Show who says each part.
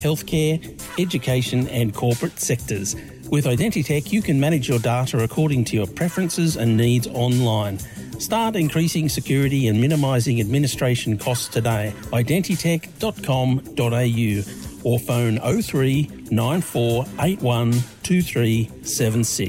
Speaker 1: healthcare, education and corporate sectors. With Identitech, you can manage your data according to your preferences and needs online. Start increasing security and minimising administration costs today. Identitech.com.au or phone 03 9481 2376.